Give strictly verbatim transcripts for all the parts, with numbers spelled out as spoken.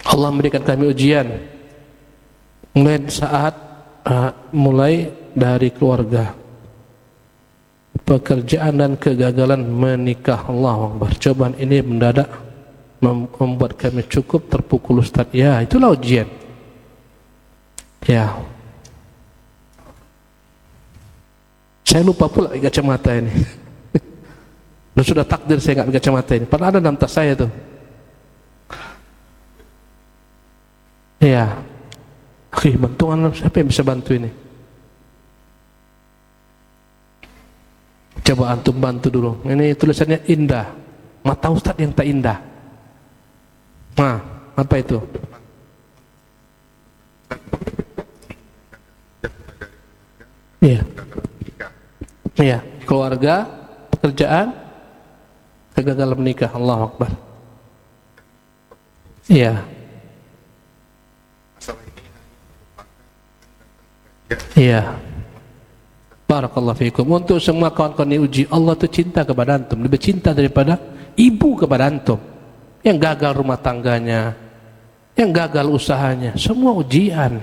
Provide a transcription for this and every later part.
Allah memberikan kami ujian mulai saat uh, mulai dari keluarga, pekerjaan dan kegagalan menikah. Allahu Akbar. Cobaan ini mendadak membuat kami cukup terpukul, Ustaz. Ya, itulah ujian. Ya. Saya lupa pula pakai kacamata ini. Dan sudah takdir saya nggak pakai kacamata ini. Padahal ada dalam tas saya tuh. Ya. Oke, bantuan siapa yang bisa bantu ini? Coba antum bantu dulu. Ini tulisannya indah. Mata Ustaz yang tak indah. Nah, apa itu? Iya. Iya, keluarga, pekerjaan, kegagalan menikah. Allahu Akbar. Iya. Iya. Barakallahu fiikum. Untuk semua kawan-kawan yang uji, Allah itu cinta kepada antum, lebih cinta daripada ibu kepada antum. Yang gagal rumah tangganya, yang gagal usahanya, semua ujian.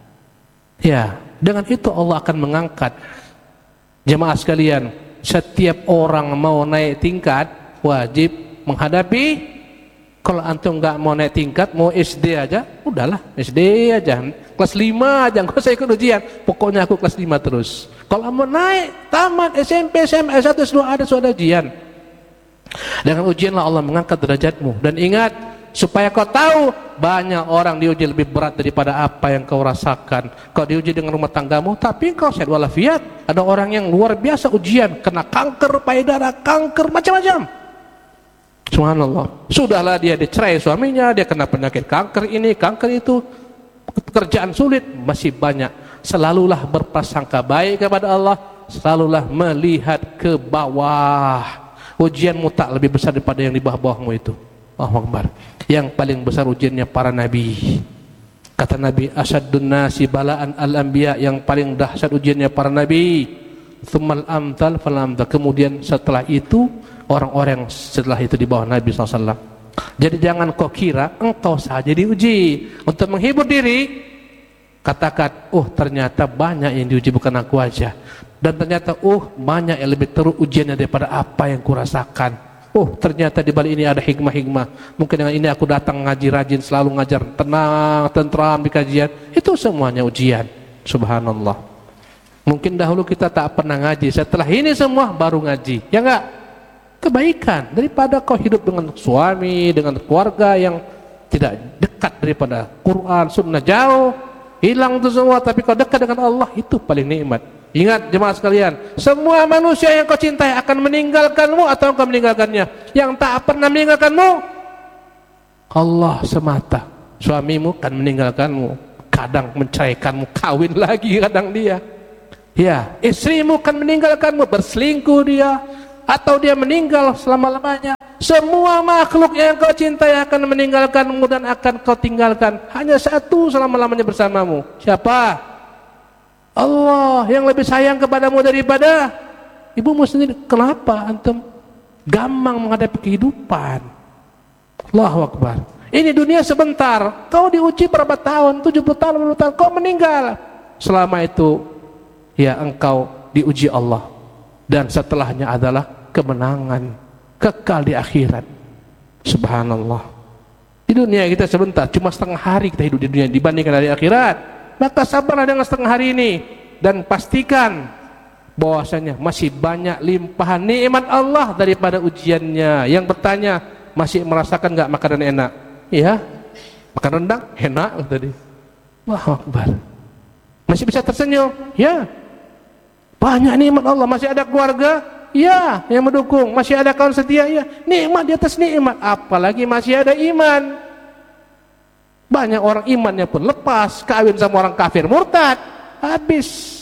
Ya, dengan itu Allah akan mengangkat. Jemaah sekalian, setiap orang mau naik tingkat wajib menghadapi. Kalau antum enggak mau naik tingkat, mau S D aja, udahlah S D aja, kelas lima aja, enggak usah ikut ujian. Pokoknya aku kelas lima terus. Kalau mau naik tamat S M P, S M A, S satu, S dua ada sudah ujian. Dengan ujianlah Allah mengangkat derajatmu. Dan ingat, supaya kau tahu, banyak orang diuji lebih berat daripada apa yang kau rasakan. Kau diuji dengan rumah tanggamu, tapi kau sehat walafiat. Ada orang yang luar biasa ujian, kena kanker payudara, kanker macam-macam. Subhanallah. Sudahlah dia dicerai suaminya, dia kena penyakit kanker ini, kanker itu, pekerjaan sulit, masih banyak. Selalulah berprasangka baik kepada Allah, selalulah melihat ke bawah. Ujianmu tak lebih besar daripada yang di bawah-bawahmu itu. Allahu Akbar. Yang paling besar ujiannya para nabi. Kata Nabi, asyadun nasi balaan al-anbiya, yang paling dahsyat ujiannya para nabi. Tsummal amthal fal amthal. Kemudian setelah itu orang-orang yang setelah itu di bawah Nabi sallallahu alaihi wasallam. Jadi jangan kau kira engkau saja diuji. Untuk menghibur diri, katakan, oh ternyata banyak yang diuji, bukan aku aja. Dan ternyata, oh banyak yang lebih teruk ujiannya daripada apa yang kurasakan. Oh ternyata di balik ini ada hikmah-hikmah. Mungkin dengan ini aku datang ngaji rajin, selalu ngajar tenang, tentram di kajian. Itu semuanya ujian. Subhanallah. Mungkin dahulu kita tak pernah ngaji, setelah ini semua baru ngaji. Ya enggak? Kebaikan daripada kau hidup dengan suami, dengan keluarga yang tidak dekat daripada Quran, sunnah, jauh, hilang itu semua. Tapi kau dekat dengan Allah, itu paling nikmat. Ingat jemaah sekalian, semua manusia yang kau cintai akan meninggalkanmu atau kau meninggalkannya. Yang tak pernah meninggalkanmu Allah semata. Suamimu kan meninggalkanmu, kadang menceraikanmu, kawin lagi kadang dia. Ya, istrimu kan meninggalkanmu, berselingkuh dia, atau dia meninggal selama-lamanya. Semua makhluk yang kau cintai akan meninggalkanmu dan akan kau tinggalkan. Hanya satu selama-lamanya bersamamu. Siapa? Allah yang lebih sayang kepadamu daripada ibumu sendiri. Kenapa antum gampang menghadapi kehidupan? Allahu Akbar. Ini dunia sebentar. Kau diuji berapa tahun? tujuh puluh tahun, lima puluh tahun. Kau meninggal. Selama itu ya engkau diuji Allah. Dan setelahnya adalah kemenangan kekal di akhirat. Subhanallah. Di dunia kita sebentar, cuma setengah hari kita hidup di dunia dibandingkan dari akhirat. Maka sabarlah dengan setengah hari ini dan pastikan bahwasanya masih banyak limpahan nikmat Allah daripada ujiannya. Yang bertanya, masih merasakan enggak makanan enak? Iya. Makan rendang enak tadi. Allahu Akbar. Masih bisa tersenyum? Ya. Banyak nikmat Allah. Masih ada keluarga? Ya, yang mendukung. Masih ada kawan setia? Ya. Nikmat di atas nikmat. Apalagi masih ada iman. Banyak orang imannya pun lepas, kawin sama orang kafir murtad, habis.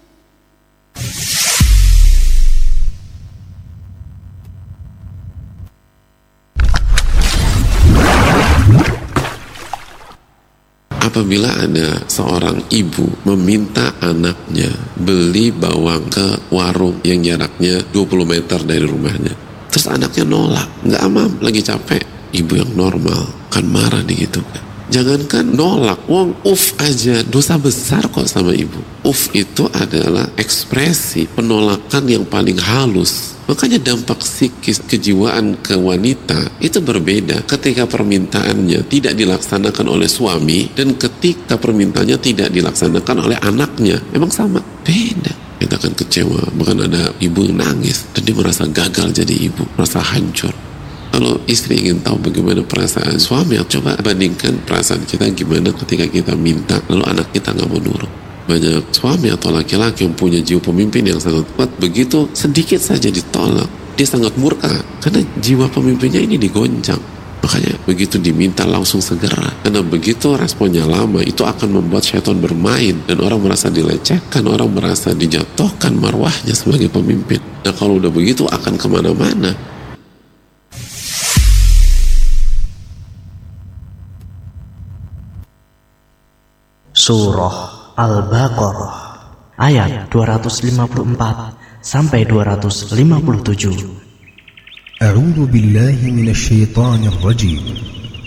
Apabila ada seorang ibu meminta anaknya beli bawang ke warung yang jaraknya dua puluh meter dari rumahnya, terus anaknya nolak, nggak amam, lagi capek, ibu yang normal kan marah digitukan. Jangankan nolak, wong uf aja dosa besar kok sama ibu. Uf itu adalah ekspresi penolakan yang paling halus. Makanya dampak psikis kejiwaan ke wanita itu berbeda ketika permintaannya tidak dilaksanakan oleh suami dan ketika permintaannya tidak dilaksanakan oleh anaknya. Emang sama? Beda. Kita akan kecewa, bahkan ada ibu yang nangis dan dia merasa gagal jadi ibu, merasa hancur. Kalau istri ingin tahu bagaimana perasaan suami, coba bandingkan perasaan kita gimana ketika kita minta lalu anak kita nggak mau nurut. Banyak suami atau laki-laki yang punya jiwa pemimpin yang sangat kuat, begitu sedikit saja ditolak dia sangat murka karena jiwa pemimpinnya ini digoncang. Makanya begitu diminta langsung segera, karena begitu responnya lama itu akan membuat syaitan bermain dan orang merasa dilecehkan, orang merasa dijatuhkan marwahnya sebagai pemimpin. Nah kalau udah begitu akan kemana-mana. Surah Al-Baqarah ayat dua ratus lima puluh empat sampai dua ratus lima puluh tujuh. A'udzu billahi minasy syaithanir rajim.